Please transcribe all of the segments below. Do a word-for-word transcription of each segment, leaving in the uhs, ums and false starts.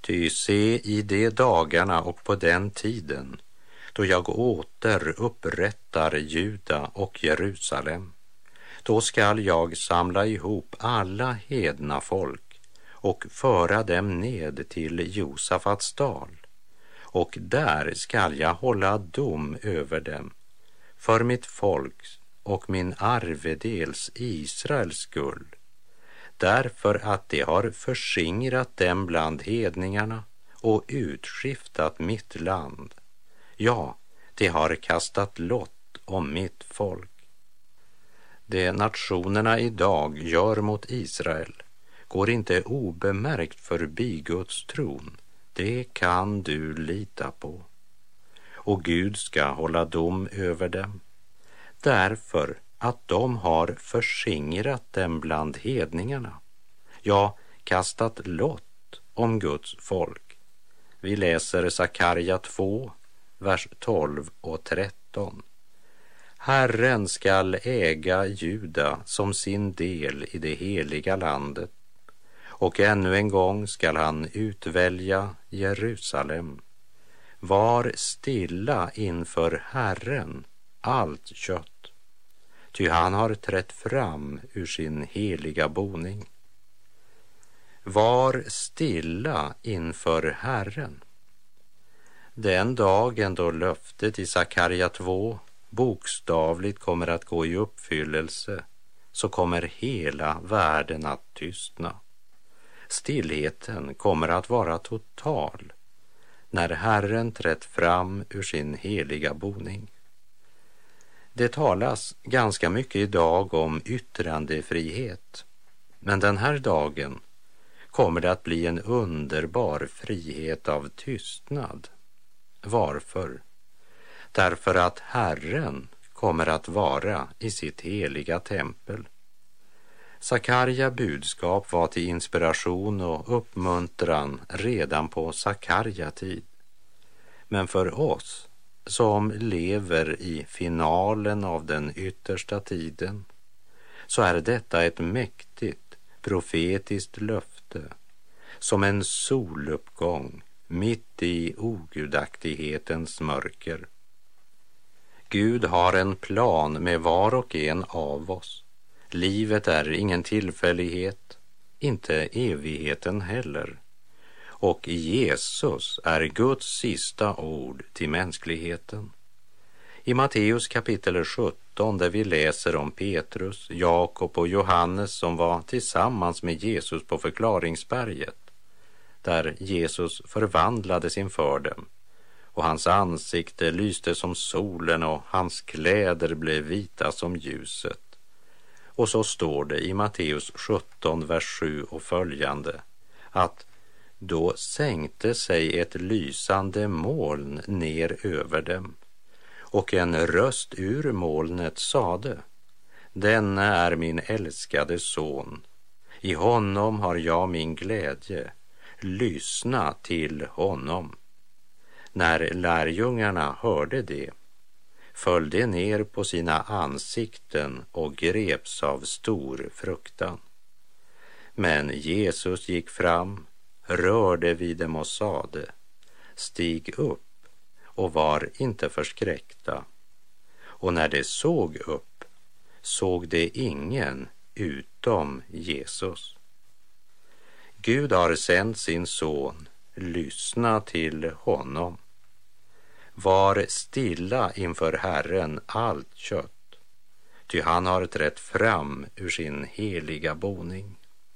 Ty se, i de dagarna och på den tiden då jag åter upprättar Juda och Jerusalem, då skall jag samla ihop alla hedna folk och föra dem ned till Josafats dal, och där skall jag hålla dom över dem för mitt folks och min arvedels Israels skull, därför att de har förskingrat dem bland hedningarna och utskiftat mitt land. Ja, de har kastat lott om mitt folk. Det nationerna idag gör mot Israel går inte obemärkt förbi Guds tron. Det kan du lita på. Och Gud ska hålla dom över dem, därför att de har förskingrat dem bland hedningarna, ja, kastat lott om Guds folk. Vi läser Sakarja två, vers tolv och tretton. Herren skall äga Juda som sin del i det heliga landet, och ännu en gång skall han utvälja Jerusalem. Var stilla inför Herren, allt kött, ty han har trätt fram ur sin heliga boning. Var stilla inför Herren. Den dagen då löftet i Sakarja två bokstavligt kommer att gå i uppfyllelse, så kommer hela världen att tystna. Stillheten kommer att vara total när Herren trätt fram ur sin heliga boning. Det talas ganska mycket idag om yttrandefrihet, men den här dagen kommer det att bli en underbar frihet av tystnad. Varför? Därför att Herren kommer att vara i sitt heliga tempel. Sakarja budskap var till inspiration och uppmuntran redan på Sakarja tid. Men för oss som lever i finalen av den yttersta tiden, så är detta ett mäktigt profetiskt löfte, som en soluppgång mitt i ogudaktighetens mörker. Gud har en plan med var och en av oss. Livet är ingen tillfällighet, inte evigheten heller. Och Jesus är Guds sista ord till mänskligheten. I Matteus kapitel sjutton, där vi läser om Petrus, Jakob och Johannes som var tillsammans med Jesus på förklaringsberget, där Jesus förvandlades inför dem, och hans ansikte lyste som solen och hans kläder blev vita som ljuset. Och så står det i Matteus sjutton, vers sju och följande, att då sänkte sig ett lysande moln ner över dem, och en röst ur molnet sade: Denna är min älskade son, i honom har jag min glädje, lyssna till honom. När lärjungarna hörde det, föll de ner på sina ansikten och greps av stor fruktan. Men Jesus gick fram, rörde vid dem och sade: Stig upp och var inte förskräckta. Och när de såg upp, såg de ingen utom Jesus. Gud har sänt sin son, lyssna till honom. Var stilla inför Herren, allt kött, ty han har trätt fram ur sin heliga boning.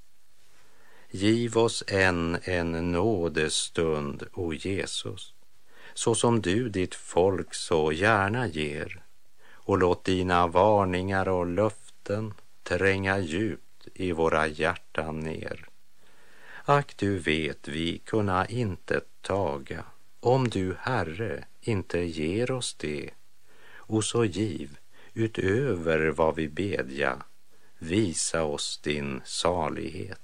Giv oss än en nådestund, o Jesus, så som du ditt folk så gärna ger, och låt dina varningar och löften tränga djupt i våra hjärtan ner. Ack, du vet vi kunna inte taga, om du, Herre, inte ger oss det, och så giv utöver vad vi bedja, visa oss din salighet.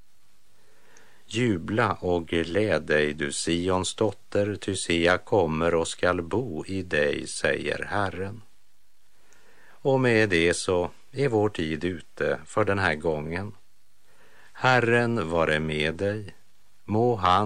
Jubla och gläd dig, du Sions dotter, ty se, jag kommer och skall bo i dig, säger Herren. Och med det så är vår tid ute för den här gången. Herren vare med dig, må han